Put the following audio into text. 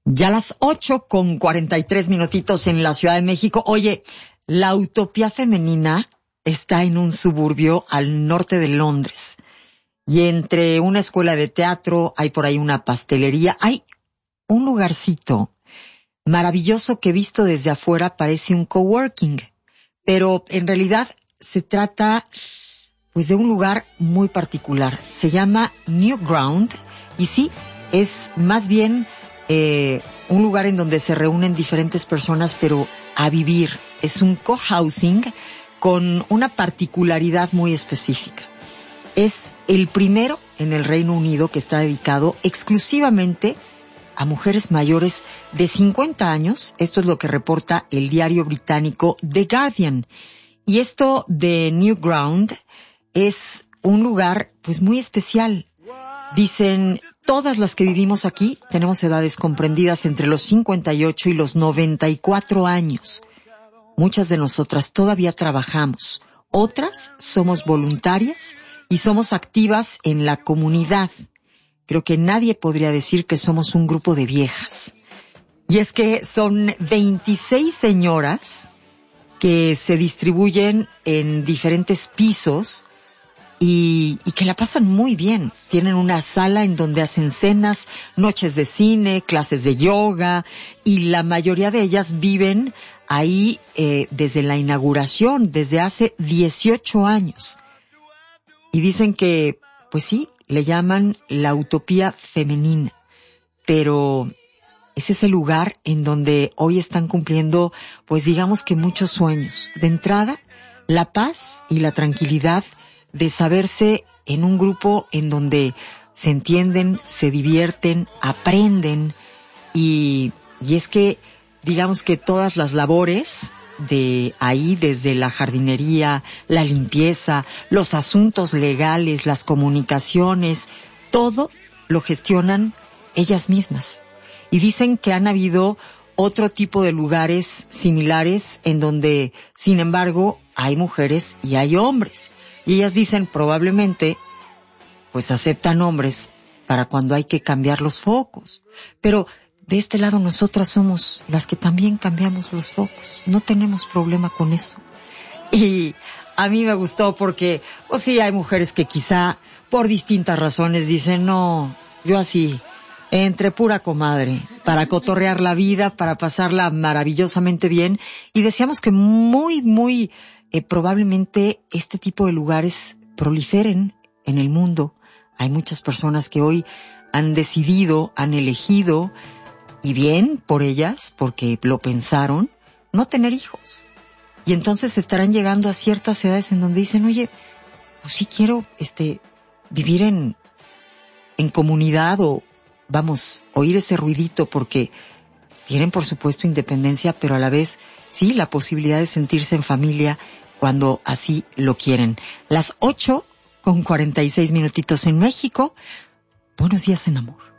Ya las 8:43 en la Ciudad de México. Oye, la Utopía Femenina está en un suburbio al norte de Londres. Y entre una escuela de teatro, hay por ahí una pastelería, hay un lugarcito maravilloso que visto desde afuera parece un coworking. Pero en realidad se trata pues de un lugar muy particular. Se llama Newground y sí, es más bien un lugar en donde se reúnen diferentes personas, pero a vivir. Es un cohousing con una particularidad muy específica. Es el primero en el Reino Unido que está dedicado exclusivamente a mujeres mayores de 50 años. Esto es lo que reporta el diario británico The Guardian. Y esto de Newground es un lugar pues muy especial. Dicen, todas las que vivimos aquí tenemos edades comprendidas entre los 58 y los 94 años. Muchas de nosotras todavía trabajamos. Otras somos voluntarias y somos activas en la comunidad. Creo que nadie podría decir que somos un grupo de viejas. Y es que son 26 señoras que se distribuyen en diferentes pisos y que la pasan muy bien. Tienen una sala en donde hacen cenas, noches de cine, clases de yoga, y la mayoría de ellas viven ahí desde la inauguración, desde hace 18 años. Y dicen que, pues sí, le llaman la Utopía Femenina, pero es ese lugar en donde hoy están cumpliendo, pues digamos que muchos sueños. De entrada, la paz y la tranquilidad de saberse en un grupo en donde se entienden, se divierten, aprenden, y es que digamos que todas las labores de ahí, desde la jardinería, la limpieza, los asuntos legales, las comunicaciones, todo lo gestionan ellas mismas. Y dicen que han habido otro tipo de lugares similares en donde, sin embargo, hay mujeres y hay hombres. Y ellas dicen, probablemente, pues aceptan hombres para cuando hay que cambiar los focos. Pero de este lado nosotras somos las que también cambiamos los focos. No tenemos problema con eso. Y a mí me gustó porque, pues sí, hay mujeres que quizá por distintas razones dicen, no, yo así, entre pura comadre, para cotorrear la vida, para pasarla maravillosamente bien. Y deseamos que muy probablemente este tipo de lugares proliferen en el mundo. Hay muchas personas que hoy han decidido, han elegido, y bien por ellas, porque lo pensaron, no tener hijos. Y entonces estarán llegando a ciertas edades en donde dicen, oye, pues sí quiero vivir en comunidad, o vamos, oír ese ruidito, porque tienen por supuesto independencia, pero a la vez sí la posibilidad de sentirse en familia cuando así lo quieren. Las 8:46 en México. Buenos días en amor.